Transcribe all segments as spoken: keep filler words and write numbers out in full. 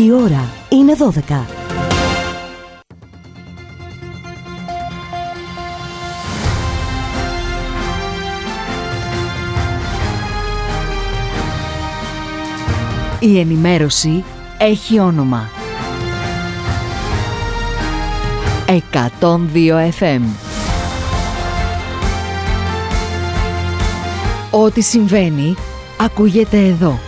Η ώρα είναι δώδεκα. Η ενημέρωση έχει όνομα. εκατόν δύο εφ εμ. Ό,τι συμβαίνει, ακούγεται εδώ.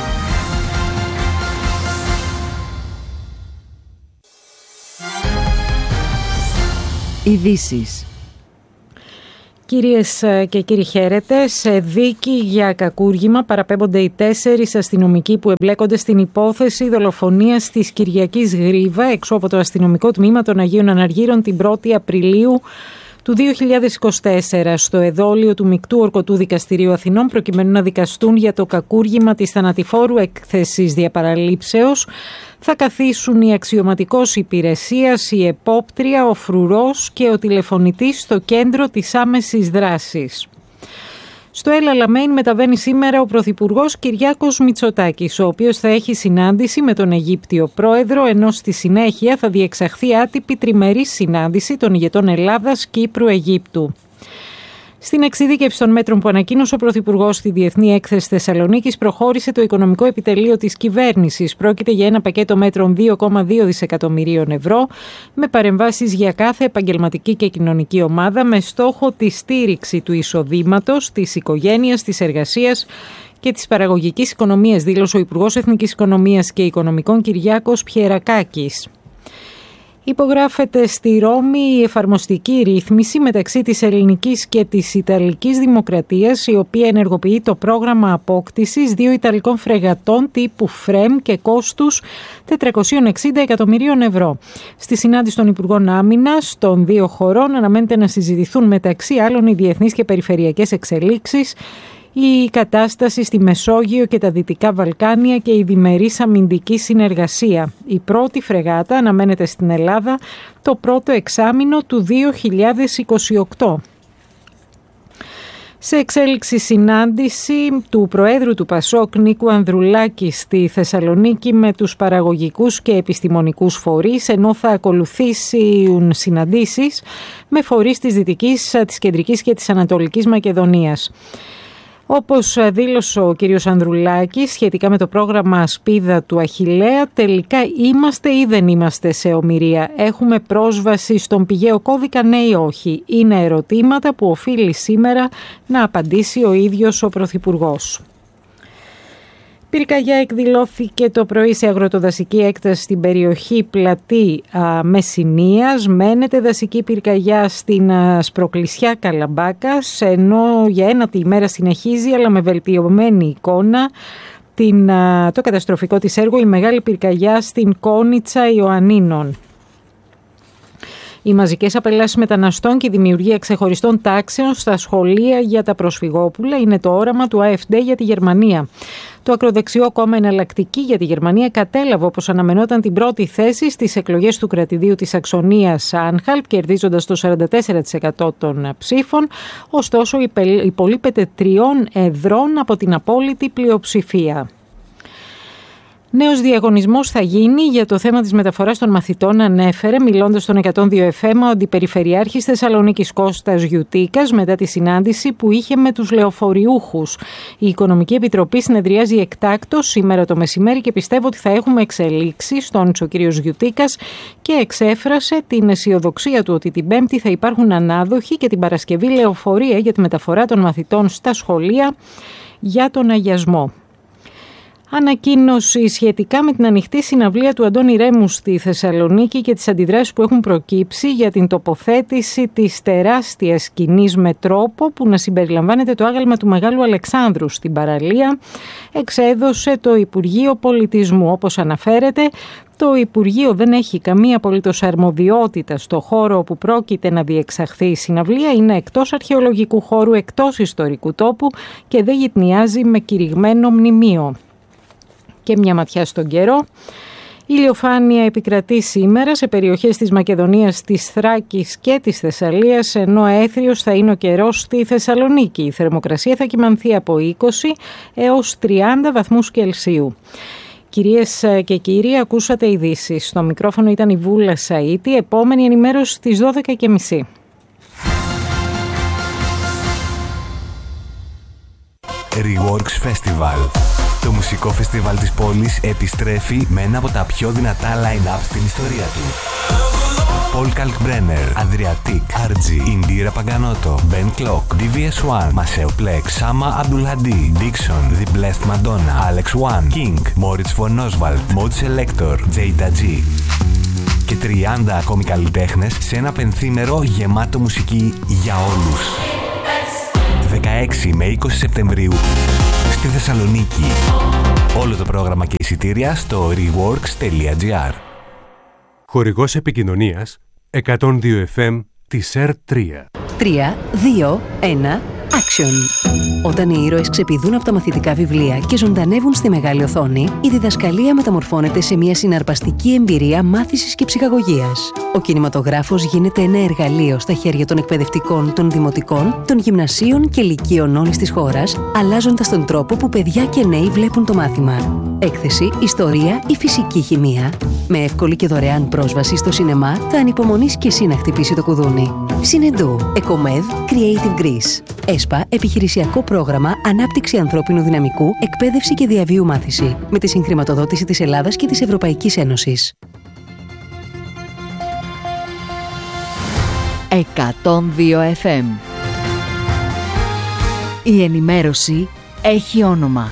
Ειδήσεις. Κυρίες και κύριοι, χαίρετε. Σε δίκη για κακούργημα παραπέμπονται οι τέσσερις αστυνομικοί που εμπλέκονται στην υπόθεση δολοφονίας της Κυριακής Γρίβα έξω από το αστυνομικό τμήμα των Αγίων Αναργύρων την πρώτη Απριλίου του δύο χιλιάδες είκοσι τέσσερα στο εδόλιο του Μεικτού Ορκωτού Δικαστηρίου Αθηνών, προκειμένου να δικαστούν για το κακούργημα της θανατηφόρου έκθεσης διαπαραλήψεως. Θα καθίσουν η αξιωματικός υπηρεσίας, η επόπτρια, ο φρουρός και ο τηλεφωνητής στο κέντρο της άμεσης δράσης. Στο El Alamein μεταβαίνει σήμερα ο Πρωθυπουργός Κυριάκος Μητσοτάκης, ο οποίος θα έχει συνάντηση με τον Αιγύπτιο Πρόεδρο, ενώ στη συνέχεια θα διεξαχθεί άτυπη τριμερής συνάντηση των ηγετών Ελλάδας, Κύπρου, Αιγύπτου. Στην εξειδίκευση των μέτρων που ανακοίνωσε ο Πρωθυπουργός στη Διεθνή Έκθεση Θεσσαλονίκης, προχώρησε το οικονομικό επιτελείο της κυβέρνησης. Πρόκειται για ένα πακέτο μέτρων δύο κόμμα δύο δισεκατομμυρίων ευρώ, με παρεμβάσεις για κάθε επαγγελματική και κοινωνική ομάδα, με στόχο τη στήριξη του εισοδήματος, της οικογένειας, της εργασίας και της παραγωγικής οικονομίας, δήλωσε ο Υπουργός Εθνικής Οικονομίας και Οικονομικών Κυριάκος Πιερακάκης. Υπογράφεται στη Ρώμη η εφαρμοστική ρύθμιση μεταξύ της ελληνικής και της ιταλικής δημοκρατίας, η οποία ενεργοποιεί το πρόγραμμα απόκτησης δύο ιταλικών φρεγατών τύπου ΦΡΕΜ και κόστους τετρακόσια εξήντα εκατομμυρίων ευρώ. Στη συνάντηση των Υπουργών Άμυνας των δύο χωρών αναμένεται να συζητηθούν μεταξύ άλλων οι διεθνείς και περιφερειακές εξελίξεις, η κατάσταση στη Μεσόγειο και τα Δυτικά Βαλκάνια και η διμερής αμυντική συνεργασία. Η πρώτη φρεγάτα αναμένεται στην Ελλάδα το πρώτο εξάμηνο του δύο χιλιάδες είκοσι οκτώ. Σε εξέλιξη συνάντηση του Προέδρου του Πασόκ Νίκου Ανδρουλάκη στη Θεσσαλονίκη με τους παραγωγικούς και επιστημονικούς φορείς, ενώ θα ακολουθήσουν συναντήσεις με φορείς της Δυτικής, της Κεντρικής και της Ανατολικής Μακεδονίας. Όπως δήλωσε ο κ. Ανδρουλάκης σχετικά με το πρόγραμμα Ασπίδα του Αχιλλέα, τελικά είμαστε ή δεν είμαστε σε ομηρία? Έχουμε πρόσβαση στον πηγαίο κώδικα, ναι ή όχι? Είναι ερωτήματα που οφείλει σήμερα να απαντήσει ο ίδιος ο Πρωθυπουργός. Πυρκαγιά εκδηλώθηκε το πρωί σε αγροτοδασική έκταση στην περιοχή Πλατή α, Μεσσηνίας. Μένεται δασική πυρκαγιά στην α, Σπροκλησιά Καλαμπάκας, ενώ για ένα τη ημέρα συνεχίζει, αλλά με βελτιωμένη εικόνα, την, α, το καταστροφικό της έργο, η μεγάλη πυρκαγιά στην Κόνιτσα Ιωαννίνων. Οι μαζικές απελάσεις μεταναστών και η δημιουργία ξεχωριστών τάξεων στα σχολεία για τα προσφυγόπουλα είναι το όραμα του ΑΕΦ ντι για τη Γερμανία. Το ακροδεξιό κόμμα Εναλλακτική για τη Γερμανία κατέλαβε, όπως αναμενόταν, την πρώτη θέση στις εκλογές του κρατηδίου της Σαξονίας Άνχαλτ, κερδίζοντας το σαράντα τέσσερα τοις εκατό των ψήφων, ωστόσο υπολείπεται τριών εδρών από την απόλυτη πλειοψηφία. Νέος διαγωνισμός θα γίνει για το θέμα της μεταφοράς των μαθητών, ανέφερε μιλώντας στον εκατόν δύο εφ εμ ο Αντιπεριφερειάρχης Θεσσαλονίκης Κώστας Γιουτίκας μετά τη συνάντηση που είχε με τους λεωφοριούχους. Η Οικονομική Επιτροπή συνεδριάζει εκτάκτως σήμερα το μεσημέρι και πιστεύω ότι θα έχουμε εξελίξεις, τόνισε ο κ. Γιουτίκας και εξέφρασε την αισιοδοξία του ότι την Πέμπτη θα υπάρχουν ανάδοχοι και την Παρασκευή λεωφορεία για τη μεταφορά των μαθητών στα σχολεία για τον αγιασμό. Ανακοίνωση σχετικά με την ανοιχτή συναυλία του Αντώνη Ρέμου στη Θεσσαλονίκη και τις αντιδράσεις που έχουν προκύψει για την τοποθέτηση της τεράστιας σκηνής με τρόπο που να συμπεριλαμβάνεται το άγαλμα του Μεγάλου Αλεξάνδρου στην παραλία, εξέδωσε το Υπουργείο Πολιτισμού. Όπως αναφέρεται, το Υπουργείο δεν έχει καμία απολύτως αρμοδιότητα στο χώρο όπου πρόκειται να διεξαχθεί η συναυλία, είναι εκτός αρχαιολογικού χώρου, εκτός ιστορικού τόπου και δεν γυτνιάζει με κηρυγμένο μνημείο. Και μια ματιά στον καιρό. Η ηλιοφάνεια επικρατεί σήμερα σε περιοχές της Μακεδονίας, της Θράκης και της Θεσσαλίας, ενώ αέθριος θα είναι ο καιρός στη Θεσσαλονίκη. Η θερμοκρασία θα κυμανθεί από είκοσι έως τριάντα βαθμούς Κελσίου. Κυρίες και κύριοι, ακούσατε ειδήσεις. Στο μικρόφωνο ήταν η Βούλα Σαΐτη. Επόμενη ενημέρωση στις δώδεκα και μισή. Reworks Festival. Το μουσικό φεστιβάλ της πόλης επιστρέφει με ένα από τα πιο δυνατά line-up στην ιστορία του. Paul Kalkbrenner, Adriatic, αρ τζι, Indira Paganoto, Ben Clock, ντι βι ες one, Maceo Plex, Sama Abdulhadi, Dixon, The Blessed Madonna, Alex One, King, Moritz von Oswald, Mode Selector, Jada G. Και τριάντα ακόμη καλλιτέχνες σε ένα πενθήμερο γεμάτο μουσική για όλους. δεκαέξι με είκοσι Σεπτεμβρίου στη Θεσσαλονίκη. Όλο το πρόγραμμα και εισιτήρια στο reworks τελεία τζι άρ. Χορηγός επικοινωνίας εκατόν δύο εφ εμ της ΕΡ τρία. τρία, δύο, ένα, action! Όταν οι ήρωες ξεπηδούν από τα μαθητικά βιβλία και ζωντανεύουν στη μεγάλη οθόνη, η διδασκαλία μεταμορφώνεται σε μια συναρπαστική εμπειρία μάθησης και ψυχαγωγίας. Ο κινηματογράφος γίνεται ένα εργαλείο στα χέρια των εκπαιδευτικών, των δημοτικών, των γυμνασίων και λυκείων όλης της χώρας, αλλάζοντας τον τρόπο που παιδιά και νέοι βλέπουν το μάθημα. Έκθεση, ιστορία ή φυσική χημεία. Με εύκολη και δωρεάν πρόσβαση στο σινεμά, θα ανυπομονείς και εσύ να χτυπήσει το κουδούνι. Συνεντού, Εκομέδ, Creative Greece. ΕΣΠΑ, επιχειρησιακό πρόγραμμα ανάπτυξη ανθρώπινου δυναμικού, εκπαίδευση και διαβίου μάθηση. Με τη συγχρηματοδότηση της Ελλάδας και της Ευρωπαϊκής Ένωσης. εκατόν δύο εφ εμ. Η ενημέρωση έχει όνομα.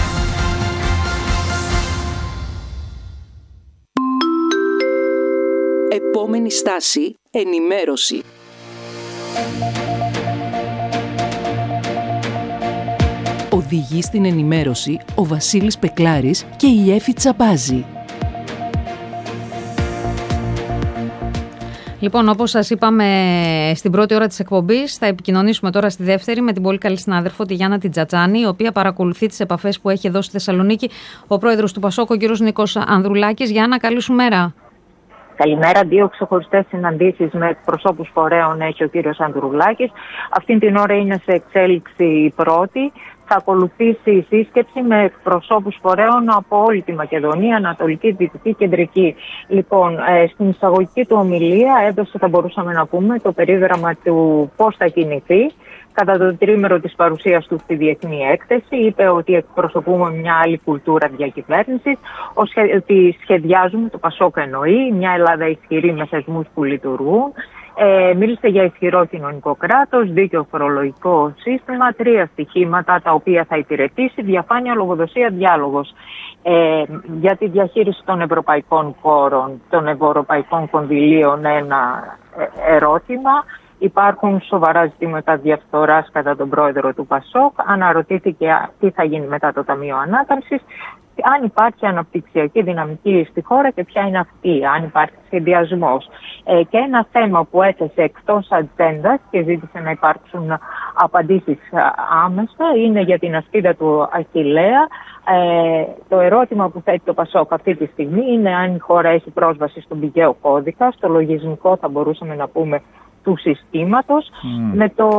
Επόμενη στάση, ενημέρωση. Οδηγεί στην ενημέρωση ο Βασίλης Πεκλάρης και η Έφη Τσαμπάζη. Λοιπόν, όπως σας είπαμε στην πρώτη ώρα της εκπομπής, θα επικοινωνήσουμε τώρα στη δεύτερη με την πολύ καλή συνάδελφο τη Γιάννα Τιτζατζάνη, η οποία παρακολουθεί τις επαφές που έχει εδώ στη Θεσσαλονίκη ο πρόεδρος του Πασόκ, ο κ. Νίκος Ανδρουλάκης. Γιάννα, καλή σου μέρα. Καλημέρα. Δύο ξεχωριστές συναντήσεις με εκπροσώπους φορέων έχει ο κύριος Ανδρουλάκης. Αυτήν την ώρα είναι σε εξέλιξη η πρώτη. Θα ακολουθήσει η σύσκεψη με εκπροσώπους φορέων από όλη τη Μακεδονία, Ανατολική, Δυτική, Κεντρική. Λοιπόν, ε, στην εισαγωγική του ομιλία έδωσε, θα μπορούσαμε να πούμε, το περίγραμμα του πώς θα κινηθεί. Κατά το τρίμερο της παρουσίας του στη Διεθνή Έκθεση, είπε ότι εκπροσωπούμε μια άλλη κουλτούρα διακυβέρνησης, ότι σχεδιάζουμε, το Πασόκ εννοεί, μια Ελλάδα ισχυρή με θεσμούς που λειτουργούν. Ε, μίλησε για ισχυρό κοινωνικό κράτος, δίκαιο φορολογικό σύστημα, τρία στοιχήματα τα οποία θα υπηρετήσει: διαφάνεια, λογοδοσία, διάλογος. Ε, για τη διαχείριση των ευρωπαϊκών πόρων, των ευρωπαϊκών κονδυλίων, ένα ερώτημα. Υπάρχουν σοβαρά ζητήματα διαφθοράς κατά τον πρόεδρο του Πασόκ. Αναρωτήθηκε τι θα γίνει μετά το Ταμείο Ανάκαμψης, αν υπάρχει αναπτυξιακή δυναμική στη χώρα και ποια είναι αυτή, αν υπάρχει σχεδιασμός. Ε, και ένα θέμα που έθεσε εκτός ατζέντας και ζήτησε να υπάρξουν απαντήσεις άμεσα είναι για την ασπίδα του Αχιλλέα. Ε, το ερώτημα που θέτει το Πασόκ αυτή τη στιγμή είναι αν η χώρα έχει πρόσβαση στον πηγαίο κώδικα, στο λογισμικό, θα μπορούσαμε να πούμε, του συστήματος, mm. με το,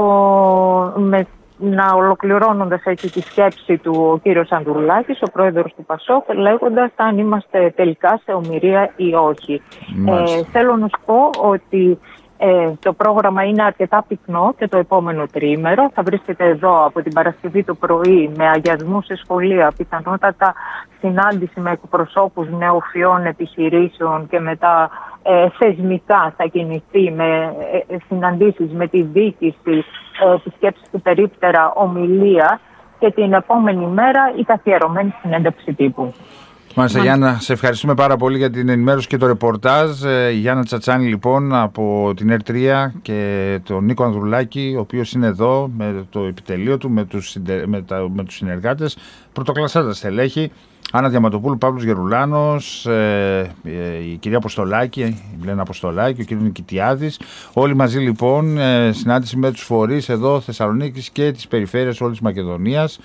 με, να ολοκληρώνοντας έτσι τη σκέψη του ο κύριος Ανδρουλάκης, ο πρόεδρος του Πασόκ, λέγοντας αν είμαστε τελικά σε ομηρία ή όχι. Ε, θέλω να σου πω ότι ε, το πρόγραμμα είναι αρκετά πυκνό και το επόμενο τριήμερο. Θα βρίσκεται εδώ από την Παρασκευή το πρωί με αγιασμού σε σχολεία, πιθανότατα συνάντηση με εκπροσώπους νεοφυών επιχειρήσεων και μετά ε, θεσμικά θα κινηθεί με ε, συναντήσεις με τη διοίκηση, ε, τη σκέψη του περίπτερα, ομιλία και την επόμενη μέρα η καθιερωμένη συνέντευξη τύπου. Μάλιστα, Γιάννα, σε ευχαριστούμε πάρα πολύ για την ενημέρωση και το ρεπορτάζ. Ε, Γιάννα Τσατσάνη, λοιπόν, από την ΕΡ τρία και τον Νίκο Ανδρουλάκη, ο οποίος είναι εδώ με το επιτελείο του, με τους, με τα, με τους συνεργάτες, πρωτοκλασσάτα στελέχη. Άννα Διαματοπούλου, Παύλος Γερουλάνος, ε, ε, η κυρία Αποστολάκη, η Λένα Αποστολάκη, ο κύριος Νικητιάδης. Όλοι μαζί, λοιπόν, ε, συνάντηση με τους φορείς εδώ Θεσσαλονίκης και της περιφέρειας όλης της Μακεδονίας.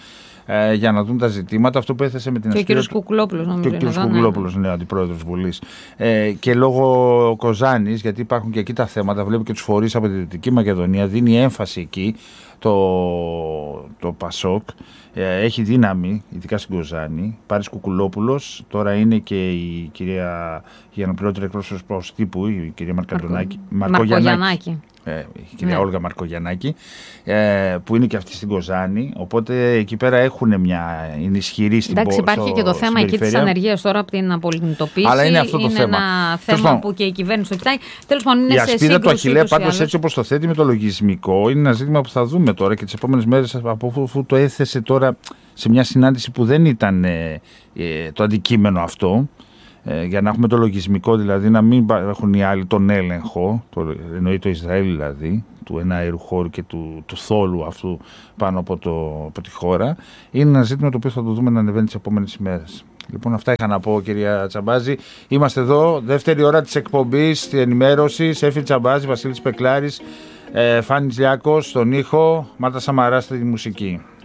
ε, για να δουν τα ζητήματα. Αυτό που έθεσε με την και Ασπίδα. Ο κ. Κουκουλόπουλος, νομίζω. Και ο κ. Κουκουλόπουλος, ναι, αντιπρόεδρος Βουλής. Ε, και λόγω Κοζάνης, γιατί υπάρχουν και εκεί τα θέματα, βλέπω και τους φορείς από τη Δυτική Μακεδονία, δίνει έμφαση εκεί το, το Πασόκ. Ε, έχει δύναμη, ειδικά στην Κοζάνη. Πάρης Κουκουλόπουλος, τώρα είναι και η κυρία Γιαννοπληρώτρια εκπρόσωπος τύπου, η κυρία Μαρκογιαννάκη. Μαρκογιαννάκη. Ε, η κυρία ναι. Όλγα Μαρκογιαννάκη, ε, που είναι και αυτή στην Κοζάνη. Οπότε εκεί πέρα έχουν μια. Είναι ισχυρή στην Εντάξει, υπάρχει στο, και το θέμα εκεί της ανεργίας τώρα από την απολιγνητοποίηση. Αλλά είναι αυτό το είναι θέμα. ένα θέμα Τέλος που και η κυβέρνηση το κοιτάει. Τέλος πάντων, είναι η σε ασπίδα σύγκρουση. του Αχιλλέα, πάντως έτσι όπως το θέτει με το λογισμικό, είναι ένα ζήτημα που θα δούμε τώρα και τις επόμενες μέρες, από αφού το έθεσε τώρα σε μια συνάντηση που δεν ήταν ε, ε, το αντικείμενο αυτό. Ε, για να έχουμε το λογισμικό, δηλαδή να μην έχουν οι άλλοι τον έλεγχο, το, εννοεί το Ισραήλ δηλαδή, του εναέρου χώρου και του, του θόλου αυτού πάνω από, το, από τη χώρα, είναι ένα ζήτημα το οποίο θα το δούμε να ανεβαίνει τις επόμενες ημέρες. Λοιπόν, αυτά είχα να πω, κυρία Τσαμπάζη. Είμαστε εδώ, δεύτερη ώρα της εκπομπής, τη ενημέρωση. Έφη Τσαμπάζη, Βασίλης Πεκλάρης, ε, Φάνης Λιάκος στον ήχο, Μάρτα Σαμαρά στη μουσική.